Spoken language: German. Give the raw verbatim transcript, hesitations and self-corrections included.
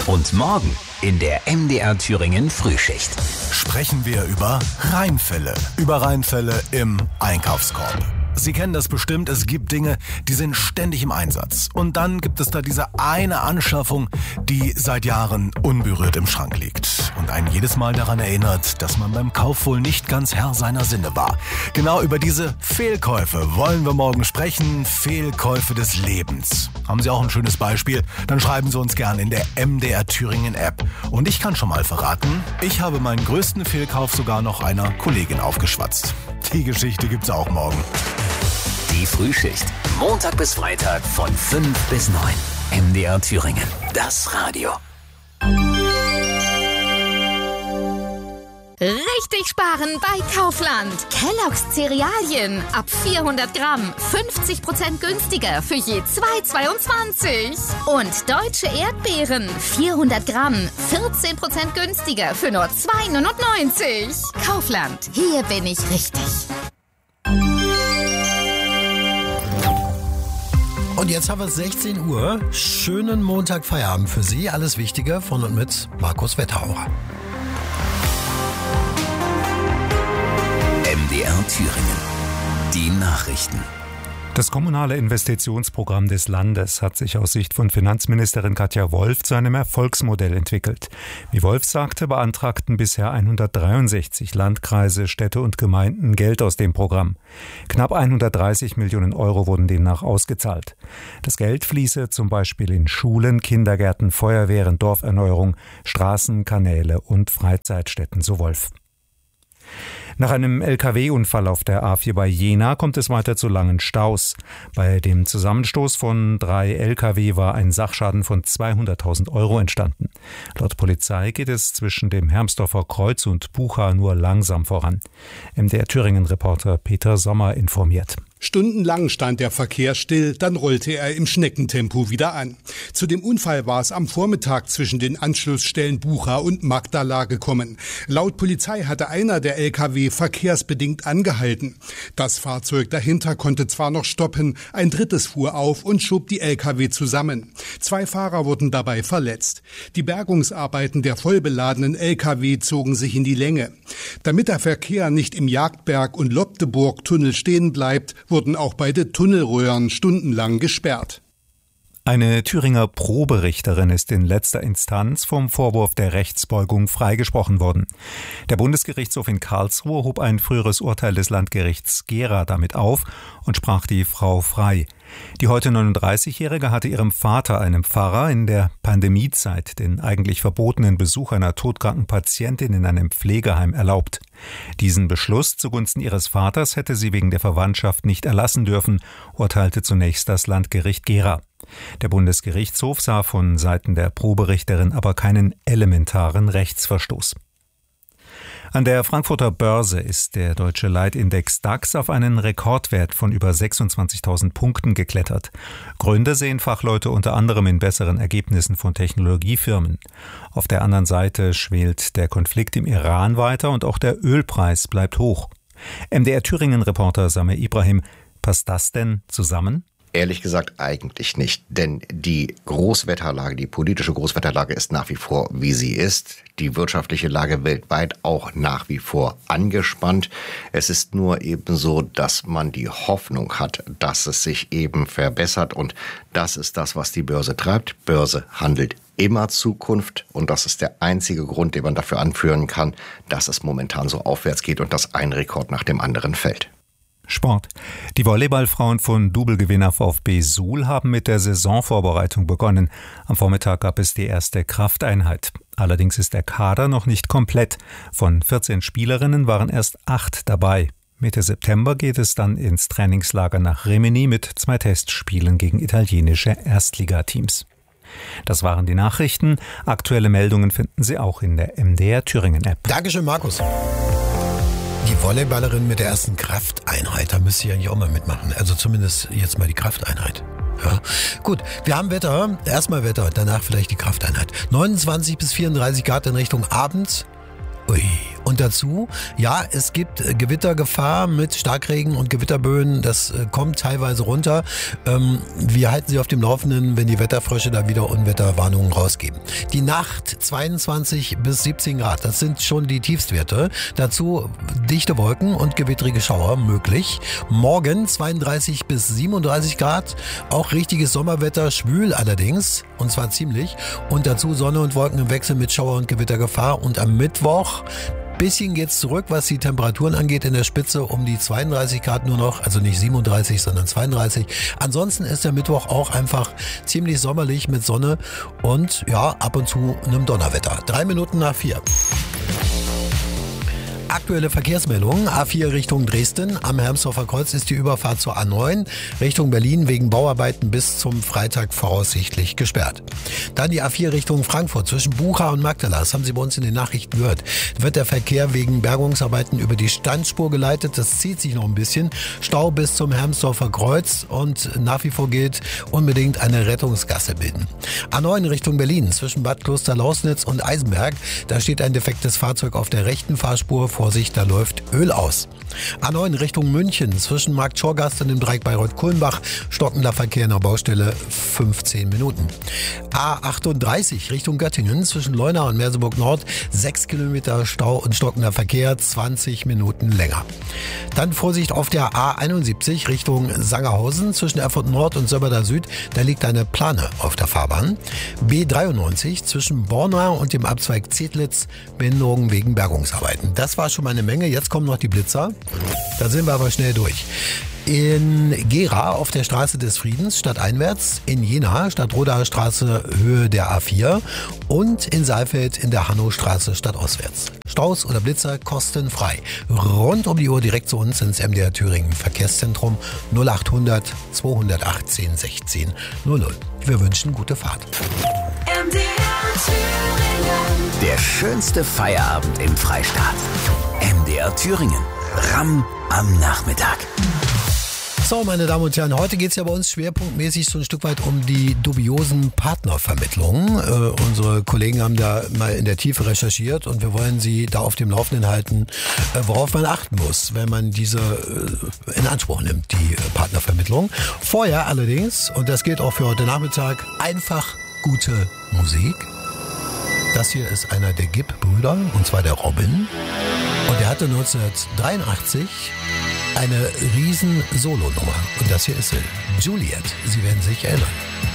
Und morgen in der M D R Thüringen Frühschicht sprechen wir über Reinfälle. Über Reinfälle im Einkaufskorb. Sie kennen das bestimmt, es gibt Dinge, die sind ständig im Einsatz. Und dann gibt es da diese eine Anschaffung, die seit Jahren unberührt im Schrank liegt. Und einen jedes Mal daran erinnert, dass man beim Kauf wohl nicht ganz Herr seiner Sinne war. Genau über diese Fehlkäufe wollen wir morgen sprechen. Fehlkäufe des Lebens. Haben Sie auch ein schönes Beispiel? Dann schreiben Sie uns gerne in der M D R Thüringen App. Und ich kann schon mal verraten, ich habe meinen größten Fehlkauf sogar noch einer Kollegin aufgeschwatzt. Die Geschichte gibt's auch morgen. Die Frühschicht. Montag bis Freitag von fünf bis neun. M D R Thüringen. Das Radio. Richtig sparen bei Kaufland. Kellogg's Cerealien. Ab vierhundert Gramm. fünfzig Prozent günstiger für je zwei Euro zweiundzwanzig. Und deutsche Erdbeeren. vierhundert Gramm. vierzehn Prozent günstiger für nur zwei Euro neunundneunzig. Kaufland. Hier bin ich richtig. Und jetzt haben wir sechzehn Uhr. Schönen Montagfeierabend für Sie. Alles Wichtige von und mit Markus Wetterauer. M D R Thüringen. Die Nachrichten. Das kommunale Investitionsprogramm des Landes hat sich aus Sicht von Finanzministerin Katja Wolf zu einem Erfolgsmodell entwickelt. Wie Wolf sagte, beantragten bisher hundertdreiundsechzig Landkreise, Städte und Gemeinden Geld aus dem Programm. Knapp hundertdreißig Millionen Euro wurden demnach ausgezahlt. Das Geld fließe zum Beispiel in Schulen, Kindergärten, Feuerwehren, Dorferneuerung, Straßen, Kanäle und Freizeitstätten, so Wolf. Nach einem L K W-Unfall auf der A vier bei Jena kommt es weiter zu langen Staus. Bei dem Zusammenstoß von drei L K W war ein Sachschaden von zweihunderttausend Euro entstanden. Laut Polizei geht es zwischen dem Hermsdorfer Kreuz und Bucha nur langsam voran. M D R Thüringen-Reporter Peter Sommer informiert. Stundenlang stand der Verkehr still, dann rollte er im Schneckentempo wieder an. Zu dem Unfall war es am Vormittag zwischen den Anschlussstellen Bucha und Magdala gekommen. Laut Polizei hatte einer der L K W verkehrsbedingt angehalten. Das Fahrzeug dahinter konnte zwar noch stoppen, ein drittes fuhr auf und schob die L K W zusammen. Zwei Fahrer wurden dabei verletzt. Die Bergungsarbeiten der vollbeladenen L K W zogen sich in die Länge. Damit der Verkehr nicht im Jagdberg- und Lobdeburg-Tunnel stehen bleibt, wurden auch beide Tunnelröhren stundenlang gesperrt. Eine Thüringer Proberichterin ist in letzter Instanz vom Vorwurf der Rechtsbeugung freigesprochen worden. Der Bundesgerichtshof in Karlsruhe hob ein früheres Urteil des Landgerichts Gera damit auf und sprach die Frau frei. Die heute neununddreißigjährige hatte ihrem Vater, einem Pfarrer, in der Pandemiezeit den eigentlich verbotenen Besuch einer todkranken Patientin in einem Pflegeheim erlaubt. Diesen Beschluss zugunsten ihres Vaters hätte sie wegen der Verwandtschaft nicht erlassen dürfen, urteilte zunächst das Landgericht Gera. Der Bundesgerichtshof sah von Seiten der Proberichterin aber keinen elementaren Rechtsverstoß. An der Frankfurter Börse ist der deutsche Leitindex DAX auf einen Rekordwert von über sechsundzwanzigtausend Punkten geklettert. Gründe sehen Fachleute unter anderem in besseren Ergebnissen von Technologiefirmen. Auf der anderen Seite schwelt der Konflikt im Iran weiter und auch der Ölpreis bleibt hoch. M D R Thüringen-Reporter Samir Ibrahim, passt das denn zusammen? Ehrlich gesagt eigentlich nicht, denn die Großwetterlage, die politische Großwetterlage ist nach wie vor, wie sie ist. Die wirtschaftliche Lage weltweit auch nach wie vor angespannt. Es ist nur eben so, dass man die Hoffnung hat, dass es sich eben verbessert, und das ist das, was die Börse treibt. Börse handelt immer Zukunft, und das ist der einzige Grund, den man dafür anführen kann, dass es momentan so aufwärts geht und dass ein Rekord nach dem anderen fällt. Sport. Die Volleyballfrauen von Double-Gewinner VfB Suhl haben mit der Saisonvorbereitung begonnen. Am Vormittag gab es die erste Krafteinheit. Allerdings ist der Kader noch nicht komplett. Von vierzehn Spielerinnen waren erst acht dabei. Mitte September geht es dann ins Trainingslager nach Rimini mit zwei Testspielen gegen italienische Erstligateams. Das waren die Nachrichten. Aktuelle Meldungen finden Sie auch in der M D R Thüringen-App. Dankeschön, Markus. Die Volleyballerin mit der ersten Krafteinheit, da müsste ich eigentlich auch mal mitmachen. Also zumindest jetzt mal die Krafteinheit. Ja, gut. Wir haben Wetter. Erstmal Wetter, danach vielleicht die Krafteinheit. neunundzwanzig bis vierunddreißig Grad in Richtung Abend. Ui, Und dazu, ja, es gibt Gewittergefahr mit Starkregen und Gewitterböen. Das kommt teilweise runter. Ähm, wir halten Sie auf dem Laufenden, wenn die Wetterfrösche da wieder Unwetterwarnungen rausgeben. Die Nacht zweiundzwanzig bis siebzehn Grad, das sind schon die Tiefstwerte. Dazu dichte Wolken und gewittrige Schauer möglich. Morgen zweiunddreißig bis siebenunddreißig Grad, auch richtiges Sommerwetter, schwül allerdings, und zwar ziemlich. Und dazu Sonne und Wolken im Wechsel mit Schauer und Gewittergefahr. Und am Mittwoch bisschen geht's zurück, was die Temperaturen angeht, in der Spitze um die zweiunddreißig Grad nur noch, also nicht siebenunddreißig, sondern zweiunddreißig. Ansonsten ist der Mittwoch auch einfach ziemlich sommerlich mit Sonne und ja, ab und zu einem Donnerwetter. Drei Minuten nach vier. Aktuelle Verkehrsmeldungen. A vier Richtung Dresden. Am Hermsdorfer Kreuz ist die Überfahrt zur A neun Richtung Berlin wegen Bauarbeiten bis zum Freitag voraussichtlich gesperrt. Dann die A vier Richtung Frankfurt zwischen Bucha und Magdala. Das haben Sie bei uns in den Nachrichten gehört. Wird der Verkehr wegen Bergungsarbeiten über die Standspur geleitet. Das zieht sich noch ein bisschen. Stau bis zum Hermsdorfer Kreuz und nach wie vor gilt, unbedingt eine Rettungsgasse bilden. A neun Richtung Berlin zwischen Bad Kloster-Lausnitz und Eisenberg. Da steht ein defektes Fahrzeug auf der rechten Fahrspur. Vorsicht, da läuft Öl aus. A neun Richtung München zwischen Markt Schorgast und dem Dreieck Bayreuth-Kulmbach. Stockender Verkehr nach Baustelle fünfzehn Minuten. A achtunddreißig Richtung Göttingen zwischen Leuna und Merseburg Nord. sechs Kilometer Stau und stockender Verkehr, zwanzig Minuten länger. Dann Vorsicht auf der A einundsiebzig Richtung Sangerhausen zwischen Erfurt Nord und Sömmerda Süd. Da liegt eine Plane auf der Fahrbahn. B dreiundneunzig zwischen Borna und dem Abzweig Zedlitz. Behinderungen wegen Bergungsarbeiten. Das war schon mal eine Menge. Jetzt kommen noch die Blitzer. Da sind wir aber schnell durch. In Gera auf der Straße des Friedens stadteinwärts, in Jena Stadtrodaer Straße Höhe der A vier und in Saalfeld in der Hannowstraße stadtauswärts. Staus oder Blitzer kostenfrei. Rund um die Uhr direkt zu uns ins M D R Thüringen Verkehrszentrum null achthundert zweihundertachtzehn sechzehn null null. Wir wünschen gute Fahrt. M D R Thüringen. Der schönste Feierabend im Freistaat. M D R Thüringen. Ramm am Nachmittag. So, meine Damen und Herren, heute geht es ja bei uns schwerpunktmäßig so ein Stück weit um die dubiosen Partnervermittlungen. Äh, unsere Kollegen haben da mal in der Tiefe recherchiert und wir wollen Sie da auf dem Laufenden halten, äh, worauf man achten muss, wenn man diese äh, in Anspruch nimmt, die äh, Partnervermittlung. Vorher allerdings, und das gilt auch für heute Nachmittag, einfach gute Musik. Das hier ist einer der Gibb-Brüder, und zwar der Robin. Und er hatte neunzehnhundertdreiundachtzig eine riesen Solonummer. Und das hier ist sie. Juliet. Sie werden sich erinnern.